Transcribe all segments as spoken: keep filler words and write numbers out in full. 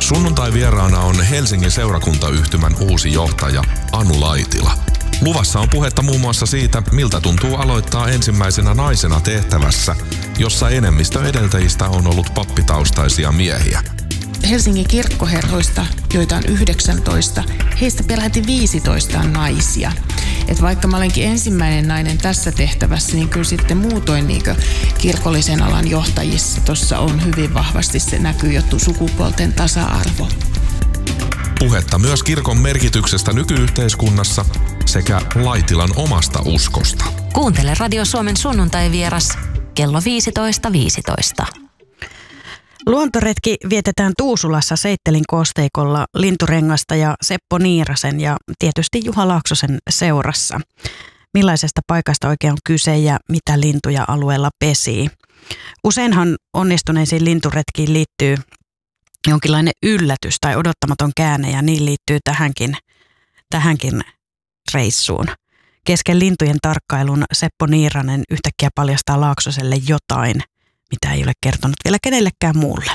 Sunnuntai vieraana on Helsingin seurakuntayhtymän uusi johtaja Anu Laitila. Luvassa on puhetta muun muassa siitä, miltä tuntuu aloittaa ensimmäisenä naisena tehtävässä, jossa enemmistö edeltäjistä on ollut pappitaustaisia miehiä. Helsingin kirkkoherroista, joita on yhdeksäntoista, heistä peräti viisitoista on naisia. Et vaikka mä olenkin ensimmäinen nainen tässä tehtävässä, niin kyllä sitten muutoin niin kirkollisen alan johtajissa tuossa on hyvin vahvasti se näkyy jo sukupuolten tasa-arvo. Puhetta myös kirkon merkityksestä nykyyhteiskunnassa sekä Laitilan omasta uskosta. Kuuntele Radio Suomen sunnuntai-vieras kello viisitoista viisitoista. Luontoretki vietetään Tuusulassa Seittelin kosteikolla Lintu Rengasta ja Seppo Niirasen ja tietysti Juha Laaksosen seurassa. Millaisesta paikasta oikein on kyse ja mitä lintuja alueella pesii? Useinhan onnistuneisiin linturetkiin liittyy jonkinlainen yllätys tai odottamaton käänne ja niin liittyy tähänkin, tähänkin reissuun. Kesken lintujen tarkkailun Seppo Niiranen yhtäkkiä paljastaa Laaksoselle jotain, mitä ei ole kertonut vielä kenellekään muulle.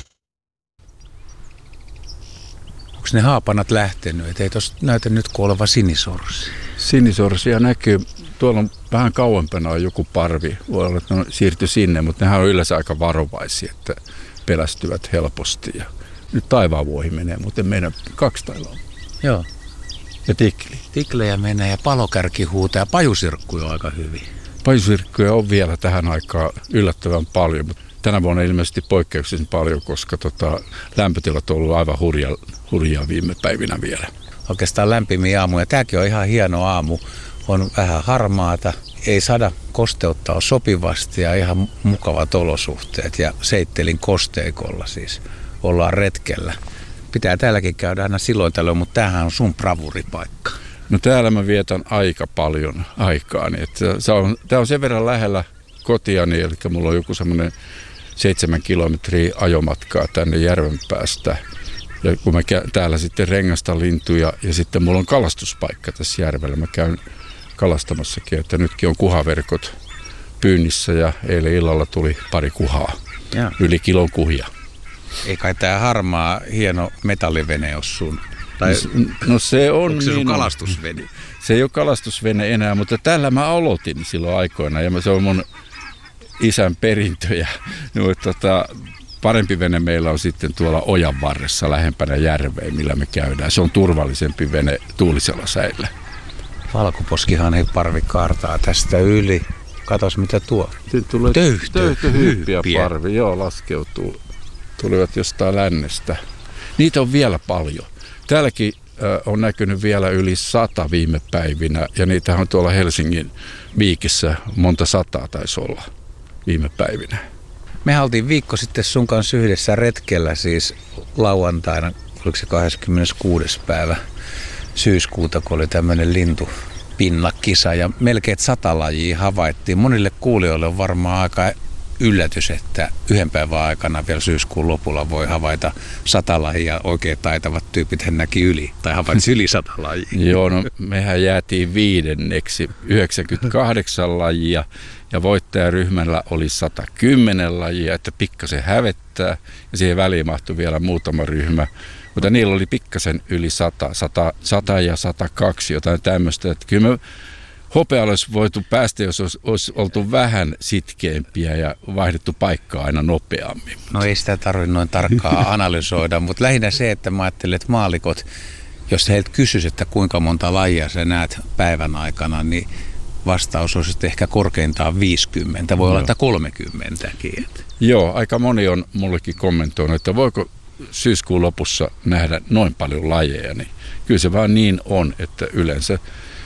Onko ne haapanat lähtenyt? Et ei tuossa näytä nyt kuin oleva sinisorsi. Sinisorsia näkyy. Tuolla on vähän kauempana on joku parvi. Voi olla, että ne siirtyi sinne, mutta nehän on yleensä aika varovaisia, että pelästyvät helposti. Ja nyt taivaanvuohi menee, mutta meidän kaksi taivaa. Joo. Ja tikli. Tiklejä menee ja palokärki huutaa ja pajusirkkuja on aika hyvin. Pajusirkkuja on vielä tähän aikaan yllättävän paljon, mutta tänä vuonna ilmeisesti poikkeuksellisen paljon, koska tota, lämpötilat on ollut aivan hurja, hurjaa viime päivinä vielä. Oikeastaan lämpimiä aamuja. Tämäkin on ihan hieno aamu. On vähän harmaata, ei sada kosteutta ole sopivasti ja ihan mukavat olosuhteet. Ja Seittelin kosteikolla siis ollaan retkellä. Pitää täälläkin käydä aina silloin tällöin, mutta tämähän on sun bravuripaikka. No täällä mä vietän aika paljon aikaa. Niin tämä on sen verran lähellä kotiani, eli mulla on joku semmoinen seitsemän kilometriä ajomatkaa tänne järven päästä. Ja kun mä täällä sitten rengastan lintuja ja sitten mulla on kalastuspaikka tässä järvellä. Mä käyn kalastamassakin, että nytkin on kuhaverkot pyynnissä ja eilen illalla tuli pari kuhaa, ja yli kilon kuhia. Ei kai tää harmaa hieno metallivene ole sun? Tai no se on onko se sun minun kalastusvene? Se ei ole kalastusvene enää, mutta tällä mä aloitin silloin aikoina ja se on mun isän perintöjä. No, tota, parempi vene meillä on sitten tuolla ojan varressa lähempänä järveä, millä me käydään. Se on turvallisempi vene tuulisella säillä. Valkoposkihan ei parvi kaartaa tästä yli. Katos mitä tuo. Tulee töyhtö, töyhtöhyppiä parvi, joo, laskeutuu. Tulivat jostain lännestä. Niitä on vielä paljon. Täälläkin äh, on näkynyt vielä yli sata viime päivinä ja niitä on tuolla Helsingin Viikissä monta sataa taisi olla viime päivinä. Me oltiin viikko sitten sun kanssa yhdessä retkellä siis lauantaina, oliko se kahdeskymmeneskuudes päivä syyskuuta, kun oli tämmöinen lintupinnakisa ja melkein sata lajia havaittiin. Monille kuulijoille on varmaan aika yllätys, että yhden päivän aikana vielä syyskuun lopulla voi havaita sata lajia. Oikein taitavat tyypit hän näki yli, tai havaitsi yli sata lajia. Joo, no mehän jäätiin viidenneksi, yhdeksänkymmentäkahdeksan lajia, ja voittajaryhmällä oli sata kymmenen lajia, että pikkasen hävettää, ja siihen väliin mahtui vielä muutama ryhmä. Mutta niillä oli pikkasen yli sata, sata, sata ja sata kaksi, jotain tämmöistä, että kyllä me hopealle olisi voitu päästä, jos olisi, olisi oltu vähän sitkeämpiä ja vaihdettu paikkaa aina nopeammin. No ei sitä tarvitse noin tarkkaa analysoida, mutta lähinnä se, että mä ajattelen, että maalikot, jos heiltä kysyisi, että kuinka monta lajia sä näet päivän aikana, niin vastaus olisi ehkä korkeintaan viisikymmentä, voi Joo. olla että kolmekymmentäkin. Joo, aika moni on mullekin kommentoinut, että voiko syyskuun lopussa nähdä noin paljon lajeja, niin kyllä se vaan niin on, että yleensä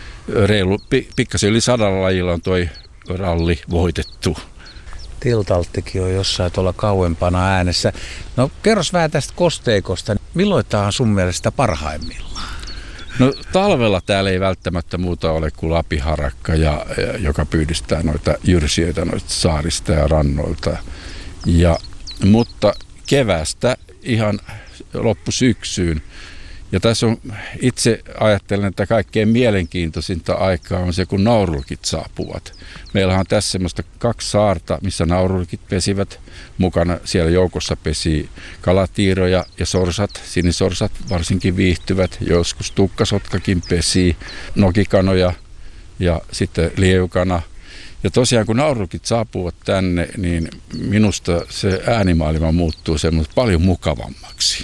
reilu, pikkasen yli sadalla lajilla on toi ralli voitettu. Tiltalttikin on jossain tuolla kauempana äänessä. No kerros vähän tästä kosteikosta. Milloin tämä on sun mielestä parhaimmillaan? No talvella täällä ei välttämättä muuta ole kuin lapiharakka, ja, joka pyydystää noita jyrsijöitä noista saarista ja rannoilta. Ja, mutta kevästä ihan loppusyksyyn Ja tässä on, itse ajattelen, että kaikkein mielenkiintoisinta aikaa on se, kun naurulkit saapuvat. Meillä on tässä semmoista kaksi saarta, missä naurulkit pesivät. Mukana siellä joukossa pesi kalatiiroja ja sorsat. Sinisorsat varsinkin viihtyvät. Joskus tukkasotkakin pesi, nokikanoja ja sitten lievukana. Ja tosiaan kun naurulkit saapuvat tänne, niin minusta se äänimaailma muuttuu semmoista paljon mukavammaksi.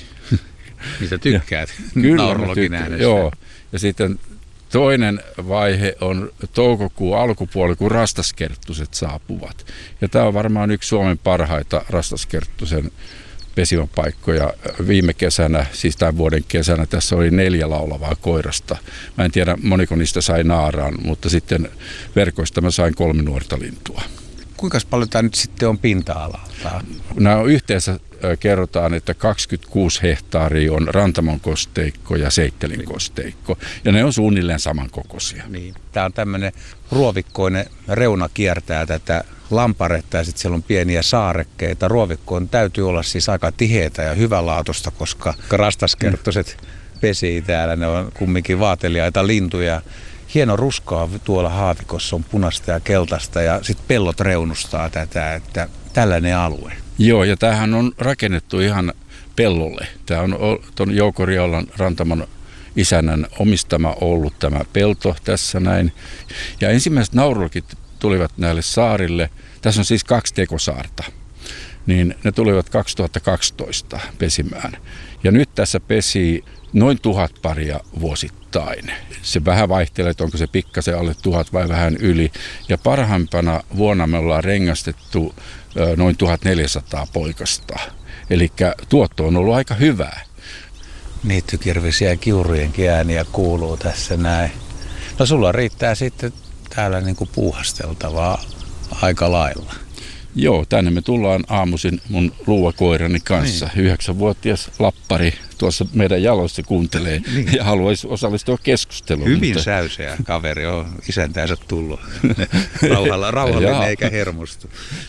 Mitä tykkäät? Kyllä mä tykkään, joo. Ja sitten toinen vaihe on toukokuun alkupuoli, kun rastaskerttuset saapuvat. Ja tämä on varmaan yksi Suomen parhaita rastaskerttusen pesimän paikkoja. Viime kesänä, siis tämän vuoden kesänä, tässä oli neljä laulavaa koirasta. Mä en tiedä, moniko niistä sai naaraan, mutta sitten verkoista mä sain kolme nuorta lintua. Kuinka paljon tämä nyt sitten on pinta-alaa? Nämä on yhteensä kerrotaan, että kaksikymmentäkuusi hehtaaria on Rantamon kosteikko ja Seittelin kosteikko. Ja ne on suunnilleen samankokoisia. Niin. Tämä on tämmöinen ruovikkoinen reuna kiertää tätä lamparetta ja sitten siellä on pieniä saarekkeita. Ruovikkoon täytyy olla siis aika tiheitä ja hyvälaatuista, koska rastaskerttoset pesii täällä. Ne on kumminkin vaateliaita lintuja. Hieno ruskaa tuolla haavikossa on punaista ja keltaista ja sitten pellot reunustaa tätä, että tällainen alue. Joo, ja tämähän on rakennettu ihan pellolle. Tämä on tuon Jouko Riolan Rantamon isännän omistama ollut tämä pelto tässä näin. Ja ensimmäiset naurulkit tulivat näille saarille. Tässä on siis kaksi tekosaarta. Niin ne tulivat kaksituhattakaksitoista pesimään. Ja nyt tässä pesii noin tuhat paria vuosittain. Se vähän vaihtelee, että onko se pikkasen alle tuhat vai vähän yli. Ja parhaimpana vuonna me ollaan rengastettu noin tuhatneljäsataa poikasta. Eli tuotto on ollut aika hyvää. Niittykirvisiä ja kiurujenkin ääniä kuuluu tässä näin. No sulla riittää sitten täällä niinku puuhasteltavaa aika lailla. Joo, tänne me tullaan aamuisin mun luuvakoirani kanssa. Niin. Yhdeksänvuotias lappari tuossa meidän jaloissa kuuntelee niin. Ja haluaisi osallistua keskusteluun. Hyvin mutta... säyseä kaveri on isäntänsä tullut. Rauhalla, rauhallinen eikä hermostu.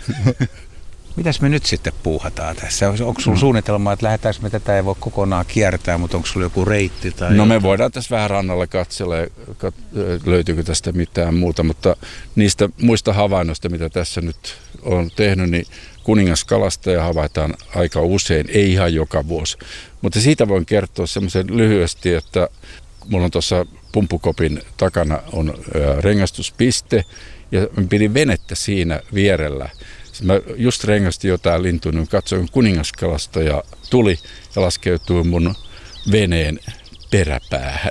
Mitäs me nyt sitten puuhataan tässä? Onko sulla suunnitelma, että lähdetäänkö me tätä ei voi kokonaan kiertää, mutta onko sulla joku reitti? Tai no jotain? Me voidaan tässä vähän rannalla katsella, löytyykö tästä mitään muuta, mutta niistä muista havainnoista, mitä tässä nyt on tehnyt, niin kuningaskalastaja havaitaan aika usein, ei ihan joka vuosi. Mutta siitä voin kertoa semmoisen lyhyesti, että mulla on tuossa pumpukopin takana on rengastuspiste ja pidin venettä siinä vierellä. Mä just rengastin jotain lintua, niin katsoin kuningaskalastaja tuli ja laskeutui mun veneen peräpäähän.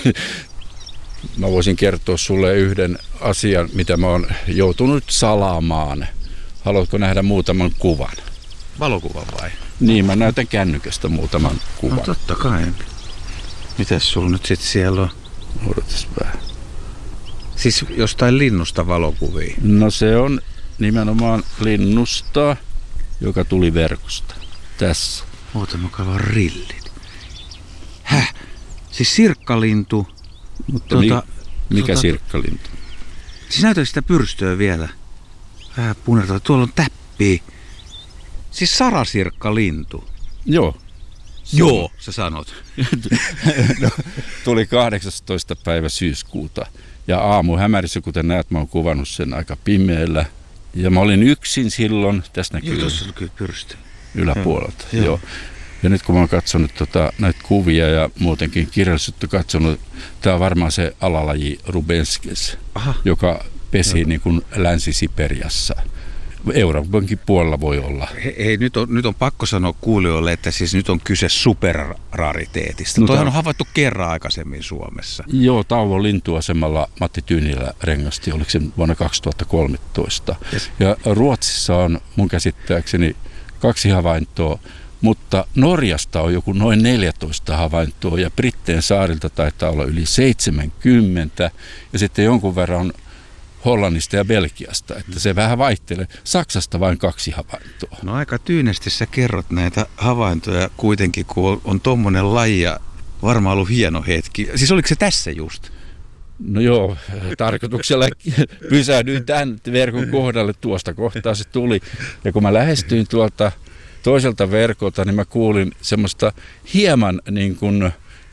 Mä voisin kertoa sulle yhden asian, mitä mä oon joutunut salaamaan. Haluatko nähdä muutaman kuvan? Valokuvan vai? Niin, mä näytän kännykästä muutaman kuvan. No totta kai. Mitäs sulla nyt sit siellä on? Odotas vähän. Siis jostain linnusta valokuvia? No se on nimenomaan linnusta, joka tuli verkosta. Tässä. Oota, mä kaivan rillin. Häh? Siis sirkkalintu. Mutta tuota, mi- mikä tuota, sirkkalintu? Siis näytä sitä pyrstöä vielä. Vähän punertaa. Tuolla on täppi. Siis sarasirkkalintu. Joo. Joo, sä sanot. No, tuli kahdeksastoista päivä syyskuuta. Ja aamu hämärissä, kuten näet, mä oon kuvannut sen aika pimeällä. Ja mä olin yksin silloin, tässä näkyy pyrstö yläpuolelta. Joo. Joo. Ja nyt kun mä oon katsonut tota, näitä kuvia ja muutenkin kirjallisuutta katsonut, tää on varmaan se alalaji Rubenskes, Aha. joka pesi niin kuin Länsi-Siperiassa. Euroopankin puolella voi olla. Hei, hei nyt, on, nyt on pakko sanoa kuulijoille, että siis nyt on kyse superrariteetista. No, Toihan on havaittu kerran aikaisemmin Suomessa. Joo, Tauvon lintuasemalla Matti Tyynilä rengasti, oliko se vuonna kaksituhattakolmetoista. Yes. Ja Ruotsissa on mun käsittääkseni kaksi havaintoa, mutta Norjasta on joku noin neljätoista havaintoa ja Britteen saarilta taitaa olla yli seitsemänkymmentä ja sitten jonkun verran Hollannista ja Belgiasta, että se vähän vaihtelee. Saksasta vain kaksi havaintoa. No aika tyynesti sä kerrot näitä havaintoja kuitenkin, kun on, on tommonen laji ja varmaan ollut hieno hetki. Siis oliko se tässä just? No joo, tarkoituksella pysähdyin tämän verkon kohdalle, tuosta kohtaa se tuli. Ja kun mä lähestyin tuolta toiselta verkolta, niin mä kuulin semmoista hieman niin kuin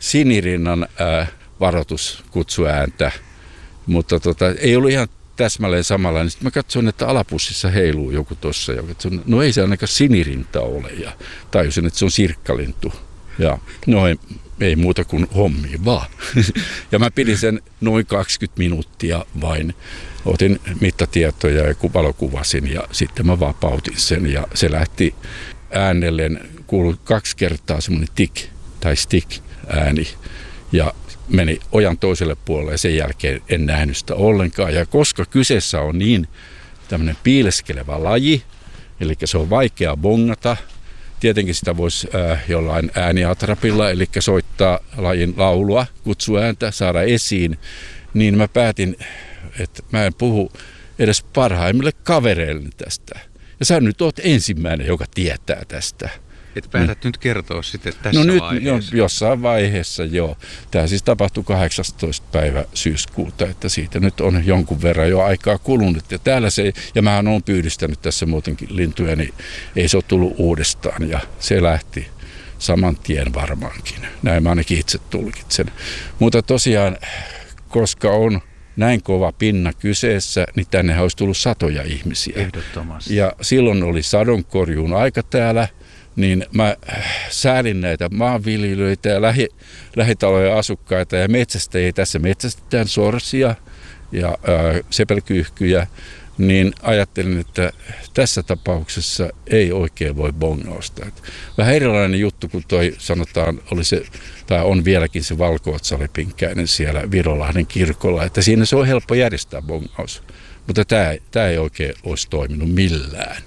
sinirinnan ää, varoituskutsuääntä, mutta tota, ei ollut ihan täsmälleen samanlainen. Sitten mä katsoin, että alapussissa heiluu joku tuossa. Ja katsoin, no ei se ainakaan sinirinta ole. Ja tajusin, että se on sirkkalintu. Ja no ei, ei muuta kuin hommiin vaan. Ja mä pidin sen noin kaksikymmentä minuuttia vain. Otin mittatietoja ja valokuvasin ja sitten mä vapautin sen. Ja se lähti äänellen, kuului kaksi kertaa semmoinen tik tai stick ääni. Ja meni ojan toiselle puolelle ja sen jälkeen en nähnyt sitä ollenkaan. Ja koska kyseessä on niin tämmöinen piileskelevä laji, eli se on vaikea bongata, tietenkin sitä voisi äh, jollain ääniatrapilla, eli soittaa lajin laulua, kutsuääntä, saada esiin, niin mä päätin, että mä en puhu edes parhaimmille kavereille tästä. Ja sä nyt oot ensimmäinen, joka tietää tästä. Et päätät mm. nyt kertoa sitten tässä no nyt, vaiheessa. No, jossain vaiheessa, joo. Tämä siis tapahtui kahdeksastoista päivä syyskuuta, että siitä nyt on jonkun verran jo aikaa kulunut. Ja, täällä se, ja mähän olen pyydistänyt tässä muutenkin lintuja, niin ei se ole tullut uudestaan. Ja se lähti saman tien varmaankin. Näin mä ainakin itse tulkitsen. Mutta tosiaan, koska on näin kova pinna kyseessä, niin tännehän olisi tullut satoja ihmisiä. Ehdottomasti. Ja silloin oli sadonkorjuun aika täällä. Niin mä säälin näitä maanviljelijöitä ja lähi, lähitalojen asukkaita ja metsästäjiä. Tässä metsästetään sorsia ja ää, sepelkyyhkyjä, niin ajattelin, että tässä tapauksessa ei oikein voi bongausta. Et vähän erilainen juttu kuin toi sanotaan, oli se, tai on vieläkin se valko-otsalepinkäinen siellä Virolahden kirkolla, että siinä se on helppo järjestää bongaus, mutta tämä, tämä ei oikein olisi toiminut millään.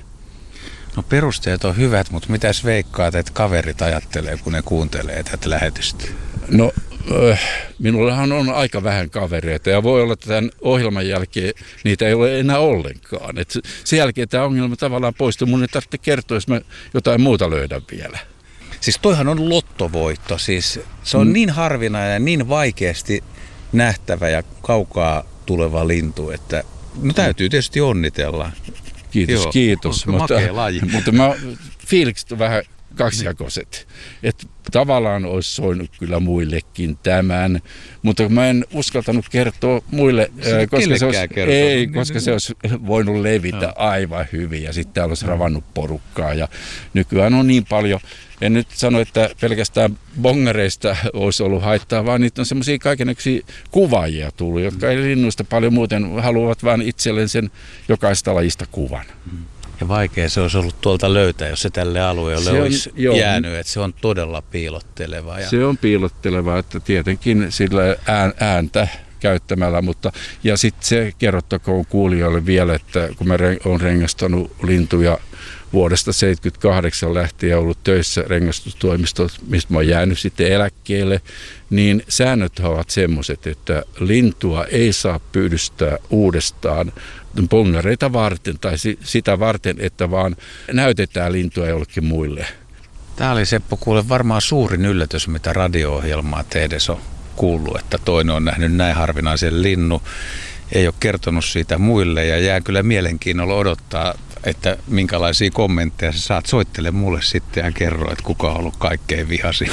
No perusteet on hyvät, mutta mitäs veikkaat, että kaverit ajattelee, kun ne kuuntelee tätä lähetystä? No, äh, minullahan on aika vähän kavereita ja voi olla, että tämän ohjelman jälkeen niitä ei ole enää ollenkaan. Et sen jälkeen tämä ongelma tavallaan poistuu. Mun ei tarvitse kertoa, jos mä jotain muuta löydän vielä. Siis toihan on lottovoitto. Siis se on mm. niin harvinainen ja niin vaikeasti nähtävä ja kaukaa tuleva lintu, että no täytyy tietysti onnitella. Kiitos, Joo, kiitos. Mutta, mutta mä, fiilikset on vähän kaksijakoiset. Että tavallaan olisi soinut kyllä muillekin tämän, mutta mä en uskaltanut kertoa muille, se koska, se olisi, ei, niin, koska niin, se olisi voinut levitä no. aivan hyvin ja sitten täällä olisi ravannut porukkaa. Ja nykyään on niin paljon, en nyt sano, että pelkästään bongareista olisi ollut haittaa, vaan niitä on semmoisia kaikennäköisiä kuvaajia tullut, jotka ei linnuista paljon muuten haluavat vaan itselleen sen jokaista lajista kuvan. Ja vaikea se olisi ollut tuolta löytää, jos se tälle alueelle se olisi on, joo, jäänyt, että se on todella piilotteleva. Ja se on piilotteleva, että tietenkin sillä ääntä käyttämällä, mutta ja sitten se kerrottakoon kuulijoille vielä, että kun mä olen rengastanut lintuja vuodesta seitsemänkymmentäkahdeksan lähtien ja ollut töissä rengastustoimistossa, mistä mä oon jäänyt sitten eläkkeelle, niin säännöt ovat semmoiset, että lintua ei saa pyydystää uudestaan bongareita varten tai sitä varten, että vaan näytetään lintua jollekin muille. Tämä oli Seppo kuule varmaan suurin yllätys, mitä radio-ohjelmaa tehdessä on kuullut, että toinen on nähnyt näin harvinaisen linnun, ei ole kertonut siitä muille ja jää kyllä mielenkiinnolla odottaa, että minkälaisia kommentteja sä saat. Soittele mulle sitten ja kerro, että kuka on ollut kaikkein vihasi.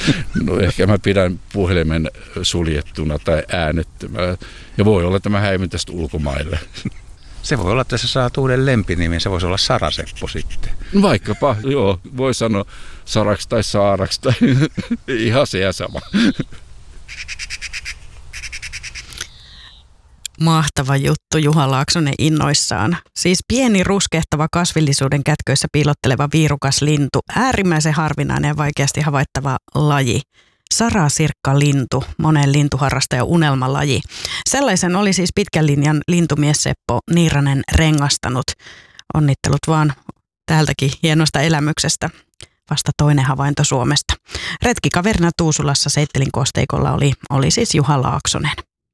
No ehkä mä pidän puhelimen suljettuna tai äänettömänä ja voi olla, että mä häivyn tästä ulkomaille. Se voi olla, että sä saat uuden lempinimen, se voisi olla Sara-Seppo sitten. Vaikkapa, joo, voi sanoa Saraksi tai Saaraksi tai ihan se ja sama. Mahtava juttu, Juha Laaksonen innoissaan. Siis pieni ruskehtava kasvillisuuden kätköissä piilotteleva viirukas lintu, äärimmäisen harvinainen ja vaikeasti havaittava laji. Sarasirkkalintu, monen lintuharrastajan unelmalaji. Sellaisen oli siis pitkän linjan lintumies Seppo Niiranen rengastanut. Onnittelut vaan täältäkin hienosta elämyksestä. Vasta toinen havainto Suomesta. Retkikaverina Tuusulassa Seittelin kosteikolla oli, oli siis Juha Laaksonen.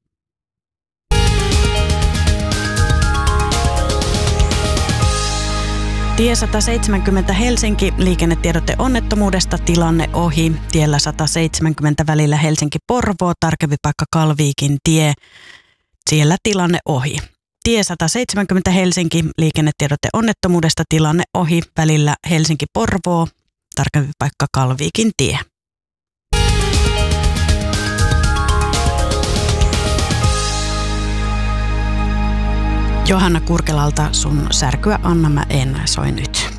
Tie sata seitsemänkymmentä Helsinki, liikennetiedote onnettomuudesta, tilanne ohi. Tiellä sata seitsemänkymmentä välillä Helsinki-Porvoo, tarkempi paikka Kalviikin tie, siellä tilanne ohi. Tie sata seitsemänkymmentä Helsinki, liikennetiedote onnettomuudesta, tilanne ohi, välillä Helsinki-Porvoo, tarkempi paikka Kalviikin tie. Johanna Kurkelalta sun särkyä Anna mä en soi nyt.